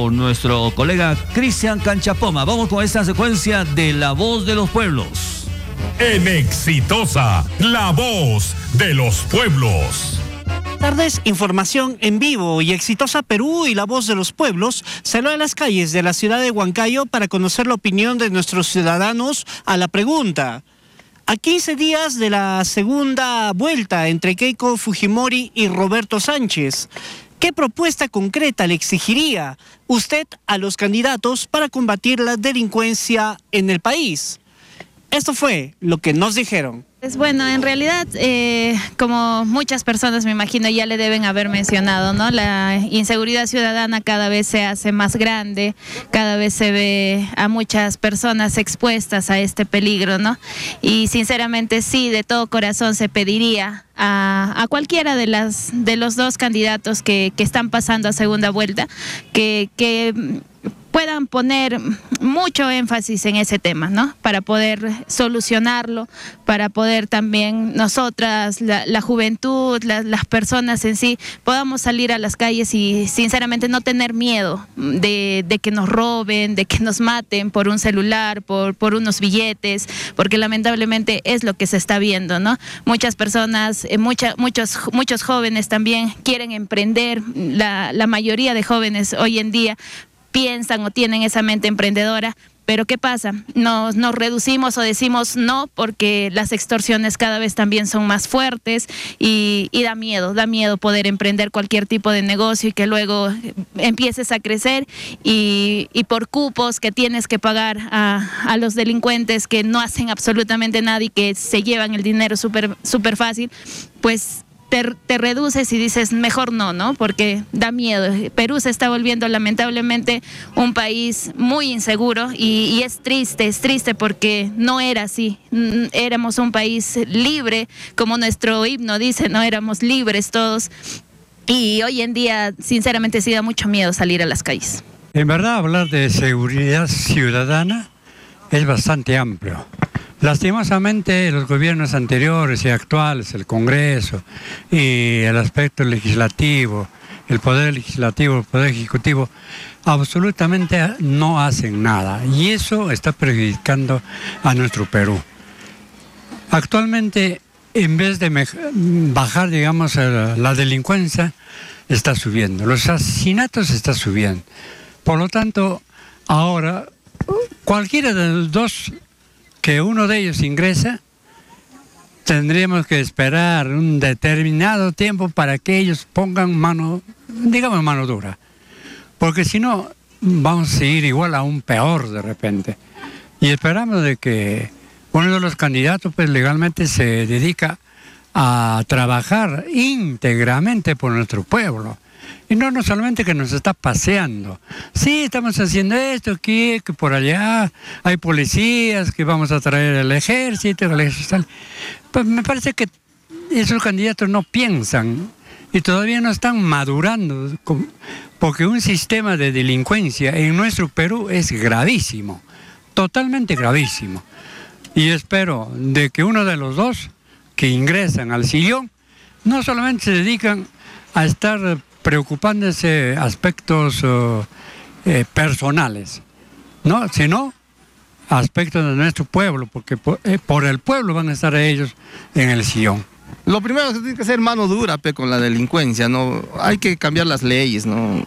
con nuestro colega Cristian Canchapoma. Vamos con esta secuencia de La Voz de los Pueblos. En Exitosa, la voz de los pueblos. Tardes, información en vivo y Exitosa Perú y La Voz de los Pueblos salió a las calles de la ciudad de Huancayo para conocer la opinión de nuestros ciudadanos a la pregunta: a 15 días de la segunda vuelta entre Keiko Fujimori y Roberto Sánchez, ¿qué propuesta concreta le exigiría usted a los candidatos para combatir la delincuencia en el país? Esto fue lo que nos dijeron. Pues bueno, en realidad, como muchas personas me imagino ya le deben haber mencionado, ¿no? La inseguridad ciudadana cada vez se hace más grande, cada vez se ve a muchas personas expuestas a este peligro, ¿no? Y sinceramente sí, de todo corazón se pediría a cualquiera de los dos candidatos que están pasando a segunda vuelta que puedan poner mucho énfasis en ese tema, ¿no? Para poder solucionarlo, para poder también nosotras, la juventud, las personas en sí, podamos salir a las calles y sinceramente no tener miedo de que nos roben, de que nos maten por un celular, por unos billetes, porque lamentablemente es lo que se está viendo, ¿no? Muchas personas, muchos jóvenes también quieren emprender, la mayoría de jóvenes hoy en día piensan o tienen esa mente emprendedora, pero ¿qué pasa? Nos reducimos o decimos no porque las extorsiones cada vez también son más fuertes y da miedo poder emprender cualquier tipo de negocio y que luego empieces a crecer y por cupos que tienes que pagar a los delincuentes que no hacen absolutamente nada y que se llevan el dinero súper fácil, pues te reduces y dices mejor no, porque da miedo. Perú se está volviendo lamentablemente un país muy inseguro y es triste porque no era así. Éramos un país libre, como nuestro himno dice, no éramos libres todos y hoy en día sinceramente sí da mucho miedo salir a las calles. En verdad hablar de seguridad ciudadana es bastante amplio. Lastimosamente los gobiernos anteriores y actuales, el Congreso y el aspecto legislativo, el Poder Legislativo, el Poder Ejecutivo, absolutamente no hacen nada y eso está perjudicando a nuestro Perú. Actualmente, en vez de bajar, digamos, la delincuencia, está subiendo, los asesinatos están subiendo. Por lo tanto, ahora, cualquiera de los dos que uno de ellos ingresa, tendríamos que esperar un determinado tiempo para que ellos pongan mano dura. Porque si no, vamos a ir igual aún peor de repente. Y esperamos de que uno de los candidatos pues legalmente se dedica a trabajar íntegramente por nuestro pueblo. Y no solamente que nos está paseando. Sí, estamos haciendo esto, que por allá hay policías, que vamos a traer el ejército. Pues me parece que esos candidatos no piensan y todavía no están madurando, porque un sistema de delincuencia en nuestro Perú es gravísimo, totalmente gravísimo. Y espero de que uno de los dos que ingresan al sillón no solamente se dedican a estar preocupándose aspectos personales, ¿no? Sino aspectos de nuestro pueblo, porque por el pueblo van a estar ellos en el sillón. Lo primero es que tiene que ser mano dura con la delincuencia, ¿no? Hay que cambiar las leyes, ¿no?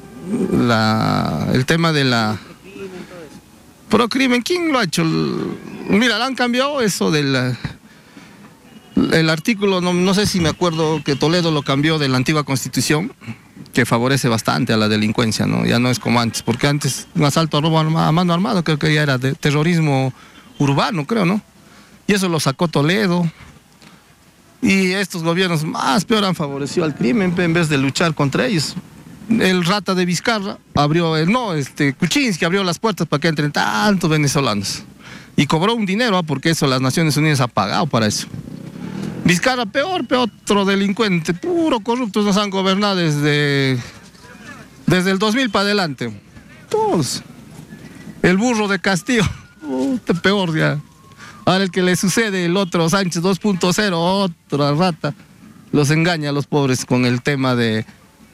El tema de la procrimen, ¿quién lo ha hecho? Mira, han cambiado eso del el artículo, no sé si me acuerdo que Toledo lo cambió de la antigua Constitución, que favorece bastante a la delincuencia, ¿no? Ya no es como antes, porque antes un asalto a robo a mano armada creo que ya era de terrorismo urbano, creo, ¿no? Y eso lo sacó Toledo. Y estos gobiernos más peor han favorecido al crimen en vez de luchar contra ellos. El Rata de Vizcarra abrió, Kuczynski abrió las puertas para que entren tantos venezolanos. Y cobró un dinero, porque eso las Naciones Unidas ha pagado para eso. Vizcarra, peor, otro delincuente, puro corruptos nos han gobernado desde el 2000 para adelante. Todos. El burro de Castillo, peor ya. Ahora el que le sucede, el otro Sánchez 2.0, otra rata. Los engaña a los pobres con el tema de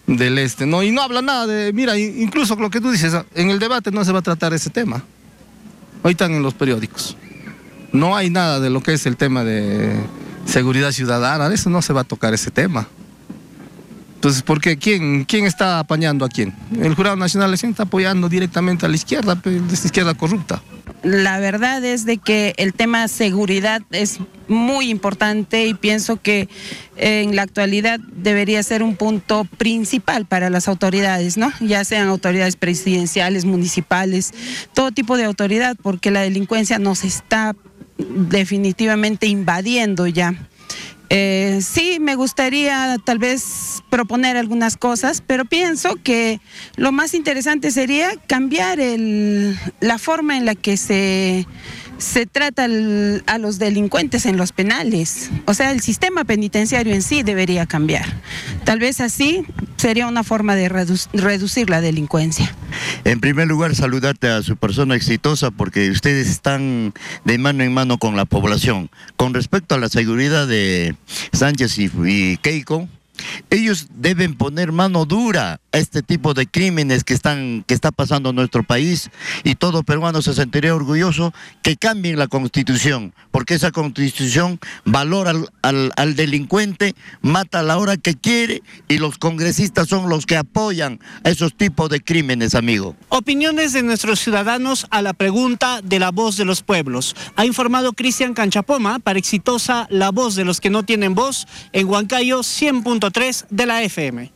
del este, ¿no? Y no habla nada de, mira, incluso lo que tú dices, en el debate no se va a tratar ese tema. Hoy están en los periódicos. No hay nada de lo que es el tema de seguridad ciudadana, de eso no se va a tocar ese tema. Entonces, ¿por qué? ¿Quién está apañando a quién? El Jurado Nacional de Elección está apoyando directamente a la izquierda, esta izquierda corrupta. La verdad es de que el tema seguridad es muy importante y pienso que en la actualidad debería ser un punto principal para las autoridades, ¿no? Ya sean autoridades presidenciales, municipales, todo tipo de autoridad, porque la delincuencia nos está definitivamente invadiendo ya. Sí, me gustaría tal vez proponer algunas cosas, pero pienso que lo más interesante sería cambiar la forma en la que se trata a los delincuentes en los penales. O sea, el sistema penitenciario en sí debería cambiar. Tal vez así sería una forma de reducir la delincuencia. En primer lugar, saludarte a su persona exitosa porque ustedes están de mano en mano con la población. Con respecto a la seguridad de Sánchez y Keiko, ellos deben poner mano dura a este tipo de crímenes que está pasando en nuestro país, y todo peruano se sentiría orgulloso que cambien la Constitución, porque esa Constitución valora al delincuente, mata a la hora que quiere, y los congresistas son los que apoyan a esos tipos de crímenes, amigo. Opiniones de nuestros ciudadanos a la pregunta de la voz de los pueblos. Ha informado Cristian Canchapoma para Exitosa, la voz de los que no tienen voz, en Huancayo 100.3 de la FM.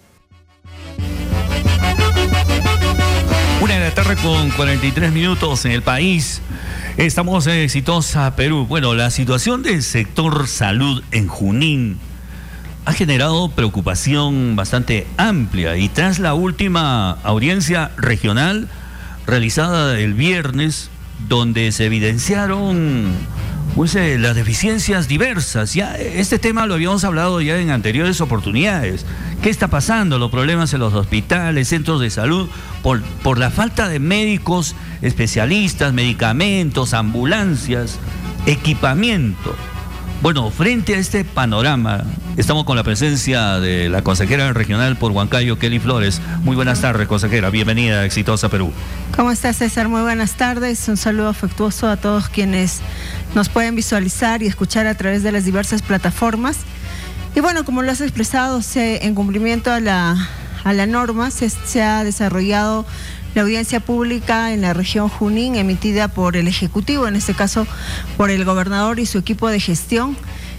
1:43 en el país. Estamos en Exitosa, Perú. Bueno, la situación del sector salud en Junín ha generado preocupación bastante amplia, y tras la última audiencia regional realizada el viernes, donde se evidenciaron las deficiencias diversas. Ya este tema lo habíamos hablado ya en anteriores oportunidades. ¿Qué está pasando? Los problemas en los hospitales, centros de salud, por la falta de médicos especialistas, medicamentos, ambulancias, equipamiento. Bueno, frente a este panorama, estamos con la presencia de la consejera regional por Huancayo, Kelly Flores. Muy buenas tardes, consejera. Bienvenida a Exitosa Perú. ¿Cómo estás, César? Muy buenas tardes. Un saludo afectuoso a todos quienes nos pueden visualizar y escuchar a través de las diversas plataformas. Y bueno, como lo has expresado, en cumplimiento a la norma, se ha desarrollado la audiencia pública en la región Junín, emitida por el Ejecutivo, en este caso por el gobernador y su equipo de gestión.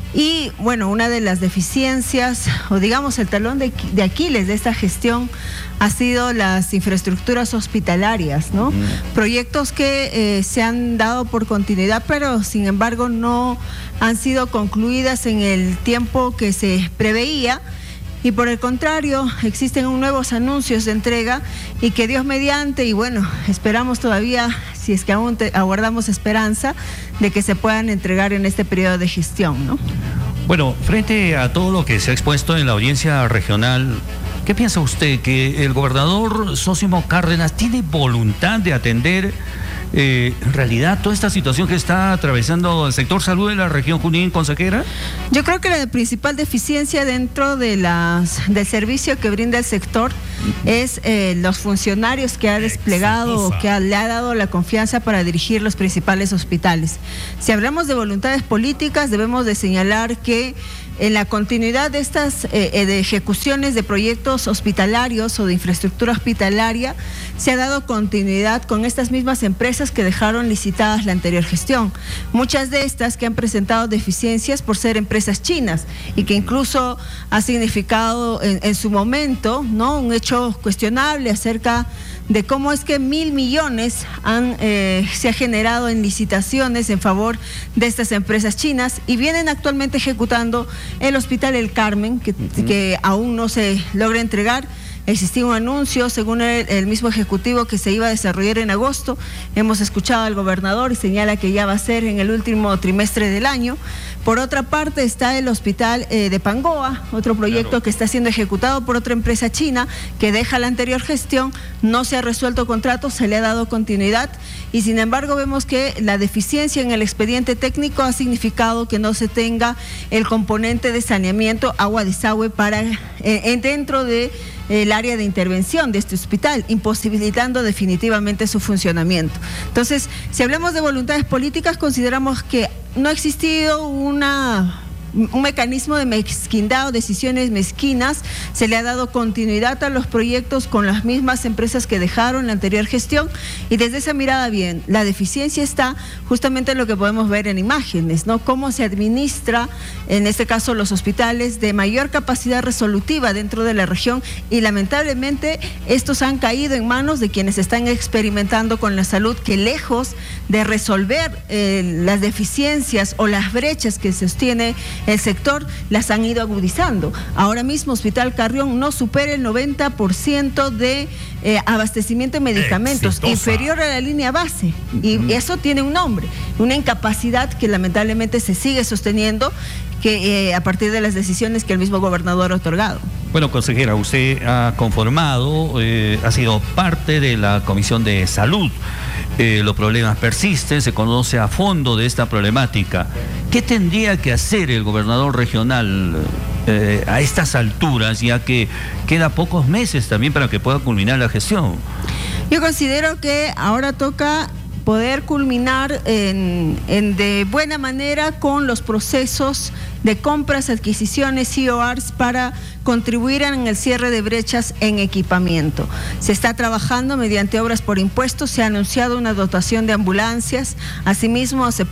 Y bueno, una de las deficiencias, o digamos el talón de Aquiles de esta gestión, ha sido las infraestructuras hospitalarias, ¿no? Proyectos que se han dado por continuidad, pero sin embargo no han sido concluidas en el tiempo que se preveía. Y por el contrario, existen nuevos anuncios de entrega, y que Dios mediante, y bueno, esperamos todavía, si es que aún aguardamos esperanza, de que se puedan entregar en este periodo de gestión, ¿no? Bueno, frente a todo lo que se ha expuesto en la audiencia regional, ¿qué piensa usted? ¿Que el gobernador Sósimo Cárdenas tiene voluntad de atender en realidad toda esta situación que está atravesando el sector salud de la región Junín, consejera? Yo creo que la principal deficiencia dentro de del servicio que brinda el sector es los funcionarios que ha desplegado o que le ha dado la confianza para dirigir los principales hospitales. Si hablamos de voluntades políticas, debemos de señalar que en la continuidad de estas de ejecuciones de proyectos hospitalarios o de infraestructura hospitalaria, se ha dado continuidad con estas mismas empresas que dejaron licitadas la anterior gestión. Muchas de estas que han presentado deficiencias por ser empresas chinas, y que incluso ha significado en su momento, ¿no?, un hecho cuestionable acerca de cómo es que 1.000 millones se ha generado en licitaciones en favor de estas empresas chinas, y vienen actualmente ejecutando el Hospital El Carmen, que aún no se logra entregar. Existía un anuncio, según el mismo Ejecutivo, que se iba a desarrollar en agosto. Hemos escuchado al gobernador y señala que ya va a ser en el último trimestre del año, Por otra parte está el hospital de Pangoa, otro proyecto que está siendo ejecutado por otra empresa china que deja la anterior gestión, no se ha resuelto contrato, se le ha dado continuidad y sin embargo vemos que la deficiencia en el expediente técnico ha significado que no se tenga el componente de saneamiento, agua, desagüe para dentro de el área de intervención de este hospital, imposibilitando definitivamente su funcionamiento. Entonces, si hablamos de voluntades políticas, consideramos que no ha existido un mecanismo de mezquindad o decisiones mezquinas, se le ha dado continuidad a los proyectos con las mismas empresas que dejaron la anterior gestión y desde esa mirada bien, la deficiencia está justamente en lo que podemos ver en imágenes, ¿no? Cómo se administra, en este caso los hospitales de mayor capacidad resolutiva dentro de la región y lamentablemente estos han caído en manos de quienes están experimentando con la salud que lejos de resolver las deficiencias o las brechas que sostiene el sector, las han ido agudizando. Ahora mismo Hospital Carrión no supera el 90% de abastecimiento de medicamentos, inferior a la línea base, y eso tiene un nombre, una incapacidad que lamentablemente se sigue sosteniendo que a partir de las decisiones que el mismo gobernador ha otorgado. Bueno, consejera, usted ha conformado, ha sido parte de la Comisión de Salud. Los problemas persisten, se conoce a fondo de esta problemática. ¿Qué tendría que hacer el gobernador regional a estas alturas, ya que queda pocos meses también para que pueda culminar la gestión? Yo considero que ahora toca poder culminar de buena manera con los procesos de compras, adquisiciones, CORs para contribuir en el cierre de brechas en equipamiento. Se está trabajando mediante obras por impuestos, se ha anunciado una dotación de ambulancias, asimismo hace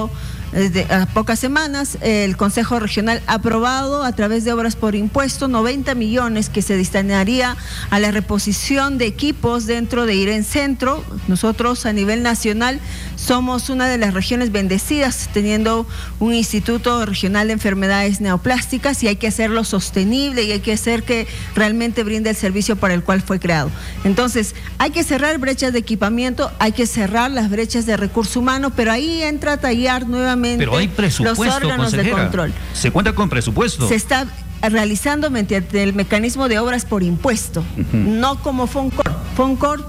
pocas semanas el Consejo Regional ha aprobado a través de obras por impuesto 90 millones que se destinaría a la reposición de equipos dentro de IREN Centro. Nosotros a nivel nacional somos una de las regiones bendecidas teniendo un Instituto Regional de Enfermedades Neoplásticas y hay que hacerlo sostenible y hay que hacer que realmente brinde el servicio para el cual fue creado. Entonces hay que cerrar brechas de equipamiento, hay que cerrar las brechas de recurso humano, pero ahí entra a tallar nuevamente pero hay presupuesto, los órganos de control. ¿Se cuenta con presupuesto? Se está realizando mediante el mecanismo de obras por impuesto, no como FONCOR. FONCOR,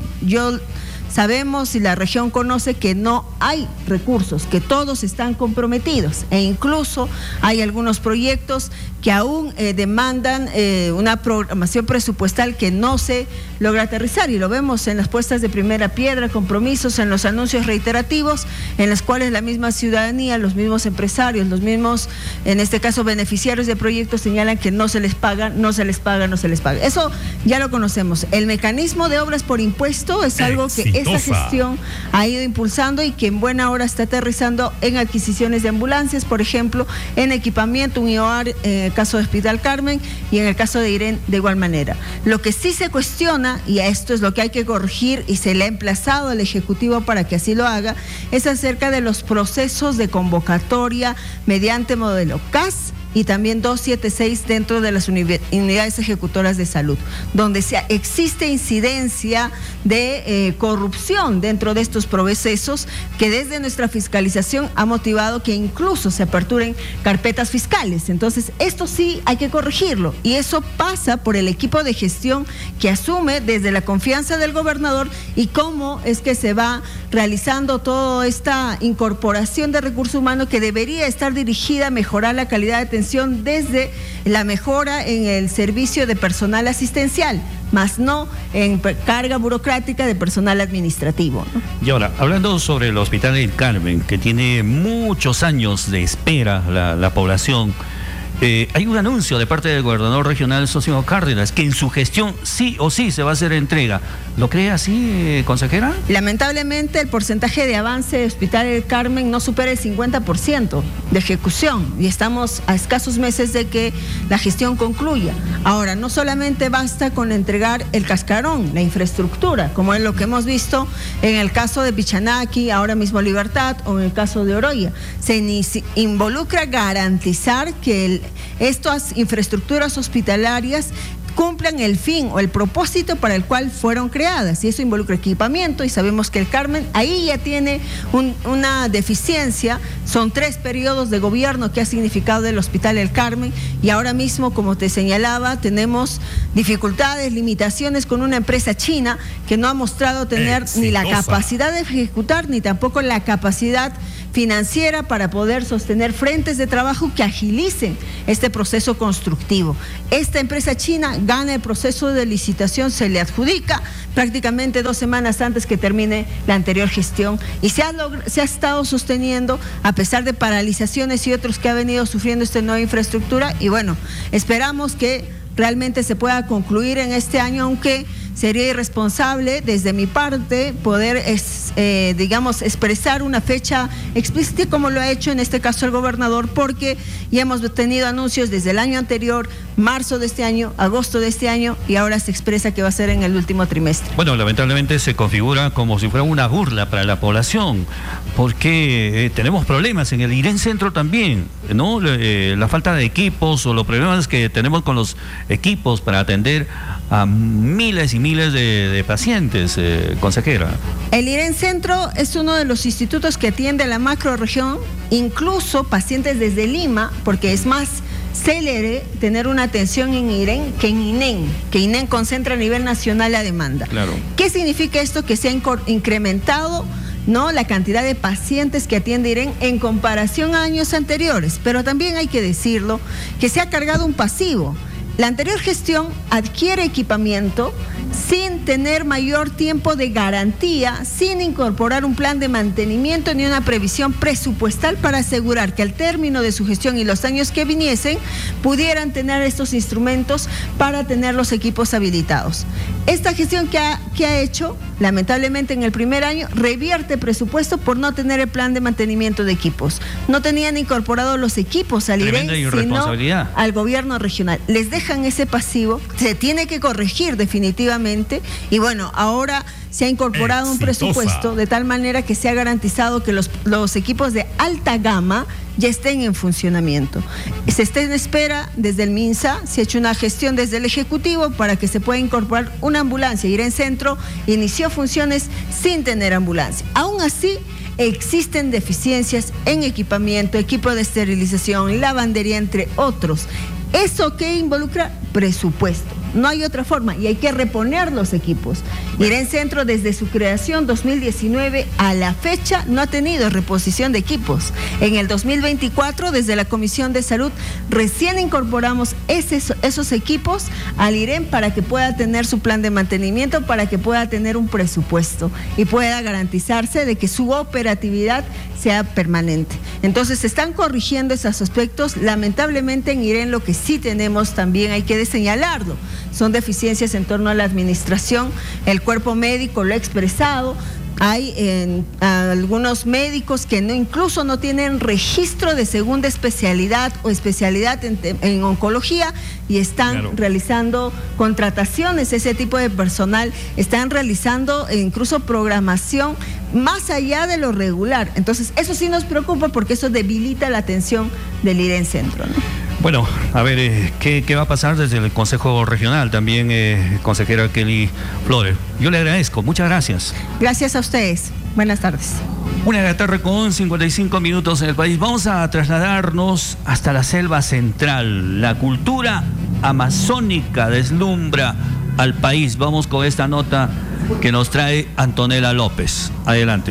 sabemos y la región conoce que no hay recursos, que todos están comprometidos e incluso hay algunos proyectos que aún demandan una programación presupuestal que no se logra aterrizar y lo vemos en las puestas de primera piedra, compromisos, en los anuncios reiterativos en los cuales la misma ciudadanía, los mismos empresarios, los mismos, en este caso beneficiarios de proyectos señalan que no se les paga, no se les paga, no se les paga. Eso ya lo conocemos. El mecanismo de obras por impuesto es algo que esta gestión ha ido impulsando y que en buena hora está aterrizando en adquisiciones de ambulancias, por ejemplo, en equipamiento, un IOAR, en el caso de Hospital Carmen y en el caso de IREN de igual manera. Lo que sí se cuestiona, y esto es lo que hay que corregir y se le ha emplazado al Ejecutivo para que así lo haga, es acerca de los procesos de convocatoria mediante modelo CAS y también 276 dentro de las unidades ejecutoras de salud, donde existe incidencia de corrupción dentro de estos procesos que desde nuestra fiscalización ha motivado que incluso se aperturen carpetas fiscales. Entonces, esto sí hay que corregirlo y eso pasa por el equipo de gestión que asume desde la confianza del gobernador y cómo es que se va realizando toda esta incorporación de recursos humanos que debería estar dirigida a mejorar la calidad de atención desde la mejora en el servicio de personal asistencial, más no en carga burocrática de personal administrativo, ¿no? Y ahora, hablando sobre el Hospital del Carmen, que tiene muchos años de espera la población, hay un anuncio de parte del gobernador regional Sósimo Cárdenas que en su gestión sí o sí se va a hacer entrega. ¿Lo cree así, consejera? Lamentablemente el porcentaje de avance de Hospital del Carmen no supera el 50% de ejecución y estamos a escasos meses de que la gestión concluya. Ahora, no solamente basta con entregar el cascarón, la infraestructura, como es lo que hemos visto en el caso de Pichanaki, ahora mismo Libertad, o en el caso de Oroya. Se involucra garantizar que estas infraestructuras hospitalarias cumplan el fin o el propósito para el cual fueron creadas, y eso involucra equipamiento, y sabemos que el Carmen ahí ya tiene una deficiencia. Son 3 periodos de gobierno que ha significado el Hospital El Carmen, y ahora mismo, como te señalaba, tenemos dificultades, limitaciones con una empresa china que no ha mostrado tener ni la capacidad de ejecutar ni tampoco la capacidad financiera para poder sostener frentes de trabajo que agilicen este proceso constructivo. Esta empresa china gana el proceso de licitación, se le adjudica prácticamente 2 semanas antes que termine la anterior gestión, y se ha estado sosteniendo a pesar de paralizaciones y otros que ha venido sufriendo esta nueva infraestructura, y bueno, esperamos que realmente se pueda concluir en este año, aunque sería irresponsable desde mi parte poder, digamos, expresar una fecha explícita como lo ha hecho en este caso el gobernador, porque ya hemos tenido anuncios desde el año anterior, marzo de este año, agosto de este año, y ahora se expresa que va a ser en el último trimestre. Bueno, lamentablemente se configura como si fuera una burla para la población, porque tenemos problemas en el IREN Centro también, ¿no? La falta de equipos o los problemas que tenemos con los equipos para atender a miles y miles de pacientes, consejera. El IREN Centro es uno de los institutos que atiende a la macrorregión, incluso pacientes desde Lima, porque es más célere tener una atención en IREN que en INEN, que INEN concentra a nivel nacional la demanda. Claro. ¿Qué significa esto? Que se ha incrementado, ¿no?, la cantidad de pacientes que atiende IREN en comparación a años anteriores, pero también hay que decirlo que se ha cargado un pasivo. La anterior gestión adquiere equipamiento sin tener mayor tiempo de garantía, sin incorporar un plan de mantenimiento ni una previsión presupuestal para asegurar que al término de su gestión y los años que viniesen pudieran tener estos instrumentos para tener los equipos habilitados. Esta gestión que ha hecho, lamentablemente en el primer año, revierte presupuesto por no tener el plan de mantenimiento de equipos. No tenían incorporados los equipos al IREN, sino al gobierno regional. Les dejan ese pasivo, se tiene que corregir definitivamente, y bueno, ahora se ha incorporado un presupuesto de tal manera que se ha garantizado que los equipos de alta gama ya estén en funcionamiento. Se está en espera desde el MINSA, se ha hecho una gestión desde el Ejecutivo para que se pueda incorporar una ambulancia. IREN Centro inició funciones sin tener ambulancia. Aún así, existen deficiencias en equipamiento, equipo de esterilización, lavandería, entre otros. ¿Eso qué involucra? Presupuesto. No hay otra forma, y hay que reponer los equipos. IREN Centro, desde su creación 2019 a la fecha, no ha tenido reposición de equipos. En el 2024, desde la Comisión de Salud, recién incorporamos esos equipos al IREN para que pueda tener su plan de mantenimiento, para que pueda tener un presupuesto y pueda garantizarse de que su operatividad sea permanente. Entonces, se están corrigiendo esos aspectos. Lamentablemente en IREN lo que sí tenemos, también hay que señalarlo, son deficiencias en torno a la administración. El cuerpo médico lo ha expresado. Hay algunos médicos que incluso no tienen registro de segunda especialidad o especialidad en oncología, y están realizando contrataciones. Ese tipo de personal están realizando incluso programación más allá de lo regular. Entonces, eso sí nos preocupa, porque eso debilita la atención del IREN Centro, ¿no? Bueno, a ver, ¿qué va a pasar desde el Consejo Regional también, consejera Kelly Flores? Yo le agradezco, muchas gracias. Gracias a ustedes, buenas tardes. 1:00 con 55 minutos en el país. Vamos a trasladarnos hasta la selva central. La cultura amazónica deslumbra al país. Vamos con esta nota que nos trae Antonella López. Adelante.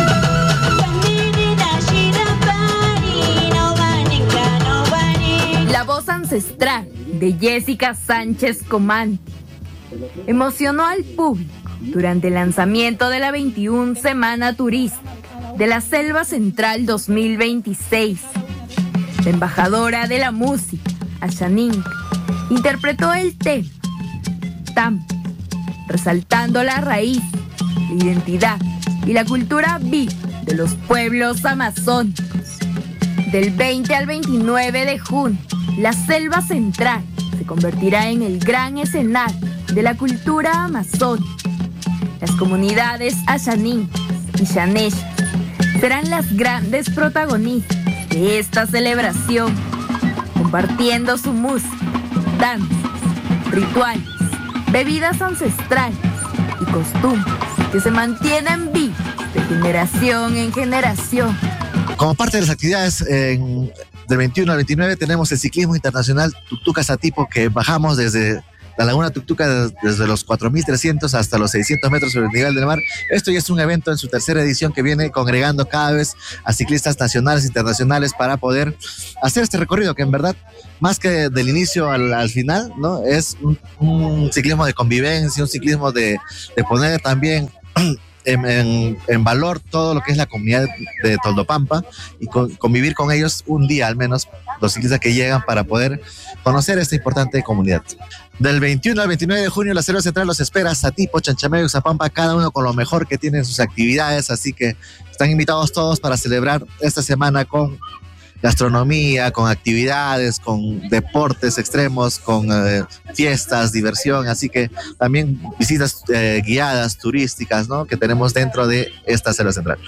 La voz ancestral de Jessica Sánchez Comanti emocionó al público durante el lanzamiento de la 21 Semana Turística de la Selva Central 2026. La embajadora de la música, Ashanin, interpretó el tema Tampi, resaltando la raíz, la identidad y la cultura viva de los pueblos amazónicos. Del 20 al 29 de junio, la Selva Central se convertirá en el gran escenario de la cultura amazónica. Las comunidades Ashanin y Shaneshas serán las grandes protagonistas de esta celebración, compartiendo su música, danzas rituales, bebidas ancestrales y costumbres que se mantienen vivos de generación en generación. Como parte de las actividades del 21 al 29 tenemos el ciclismo internacional Tuctuca Satipo, que bajamos desde la Laguna Tuctuca desde los 4.300 hasta los 600 metros sobre el nivel del mar. Esto ya es un evento en su tercera edición que viene congregando cada vez a ciclistas nacionales e internacionales para poder hacer este recorrido que en verdad, más que del inicio al final, ¿no? Es un ciclismo de convivencia, un ciclismo de poner también en valor todo lo que es la comunidad de Toldopampa y convivir con ellos un día al menos, los ciclistas que llegan para poder conocer esta importante comunidad. Del 21 al 29 de junio la Selva Central los espera, Satipo, Chanchamayo, Uxapampa, cada uno con lo mejor que tiene en sus actividades, así que están invitados todos para celebrar esta semana con gastronomía, con actividades, con deportes extremos, con fiestas, diversión, así que también visitas guiadas, turísticas, ¿no? Que tenemos dentro de esta Selva Central.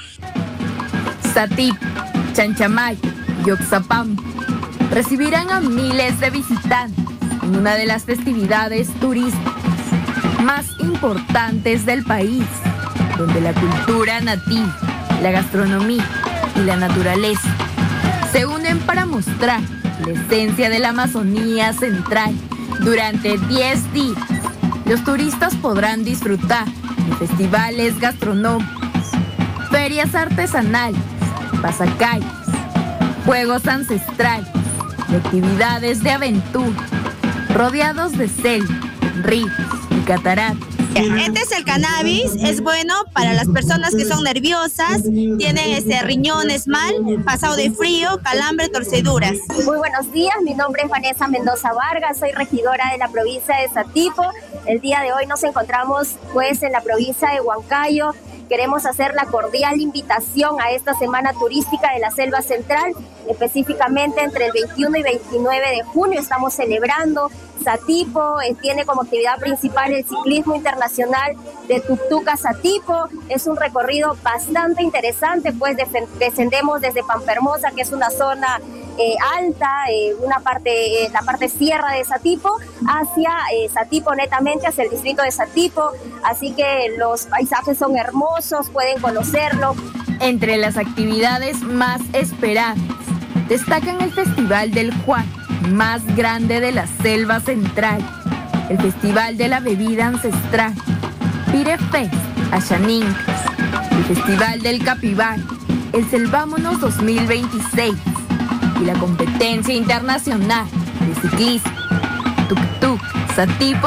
Satipo, Chanchamayo y Uxapampa recibirán a miles de visitantes en una de las festividades turísticas más importantes del país, donde la cultura nativa, la gastronomía y la naturaleza se unen para mostrar la esencia de la Amazonía central. Durante 10 días, los turistas podrán disfrutar de festivales gastronómicos, ferias artesanales, pasacalles, juegos ancestrales y actividades de aventura, rodeados de selva, ríos y cataratas. Este es el cannabis, es bueno para las personas que son nerviosas, tienen riñones mal, pasado de frío, calambre, torceduras. Muy buenos días, mi nombre es Vanessa Mendoza Vargas, soy regidora de la provincia de Satipo. El día de hoy nos encontramos pues en la provincia de Huancayo. Queremos hacer la cordial invitación a esta semana turística de la Selva Central, específicamente entre el 21 y 29 de junio estamos celebrando. Satipo tiene como actividad principal el ciclismo internacional de Tuctuca Satipo. Es un recorrido bastante interesante, pues descendemos desde Pampermosa, que es una zona alta, la parte sierra de Satipo, hacia Satipo netamente, hacia el distrito de Satipo. Así que los paisajes son hermosos, pueden conocerlo. Entre las actividades más esperadas, destacan el Festival del Juan, más grande de la Selva Central, el Festival de la Bebida Ancestral, Pirefest, Axanincas, el Festival del Capibara, el Selvámonos 2026 y la competencia internacional de ciclismo Tuctuca Satipo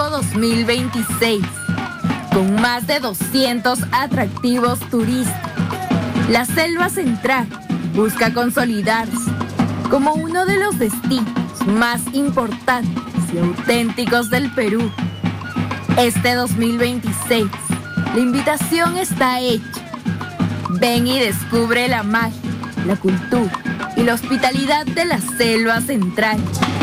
2026, con más de 200 atractivos turísticos. La Selva Central busca consolidarse como uno de los destinos más importantes y auténticos del Perú. Este 2026, la invitación está hecha. Ven y descubre la magia, la cultura y la hospitalidad de la Selva Central.